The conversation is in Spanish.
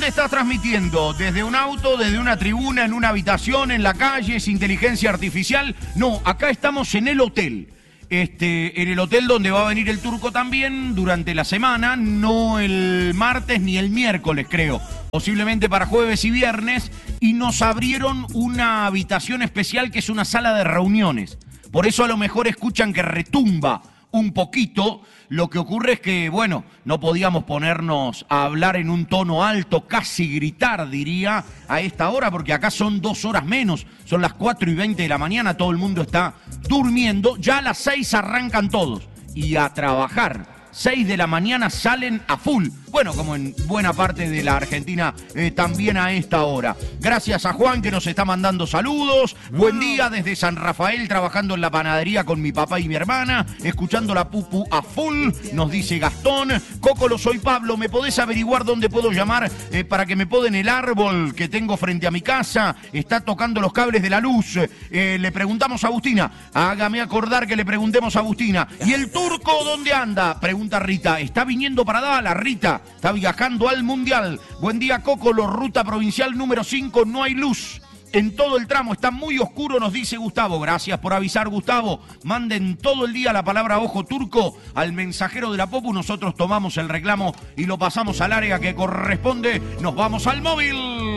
dónde estás transmitiendo? ¿Desde un auto, desde una tribuna, en una habitación, en la calle, es inteligencia artificial? No, acá estamos en el hotel. En el hotel donde va a venir el Turco también durante la semana, no el martes ni el miércoles, creo. Posiblemente para jueves y viernes. Y nos abrieron una habitación especial que es una sala de reuniones. Por eso a lo mejor escuchan que retumba un poquito. Lo que ocurre es que, bueno, no podíamos ponernos a hablar en un tono alto, casi gritar, diría, a esta hora, porque acá son 2 horas menos, son las 4:20 de la mañana, todo el mundo está durmiendo, ya a las 6 arrancan todos y a trabajar. 6 de la mañana salen a full. Bueno, como en buena parte de la Argentina también a esta hora. Gracias a Juan que nos está mandando saludos. Buen día desde San Rafael, trabajando en la panadería con mi papá y mi hermana, escuchando la pupu a full, nos dice Gastón. Cócolo, soy Pablo, ¿me podés averiguar dónde puedo llamar para que me poden el árbol que tengo frente a mi casa? Está tocando los cables de la luz. Le preguntamos a Agustina. Hágame acordar que le preguntemos a Agustina. ¿Y el Turco dónde anda? Pregunta Rita. Está viniendo para Dallas, Rita. Está viajando al Mundial. Buen día, Cócolo, ruta provincial número 5, no hay luz. En todo el tramo está muy oscuro, nos dice Gustavo. Gracias por avisar, Gustavo. Manden todo el día la palabra ojo turco al mensajero de la Popu. Nosotros tomamos el reclamo y lo pasamos al área que corresponde. Nos vamos al móvil.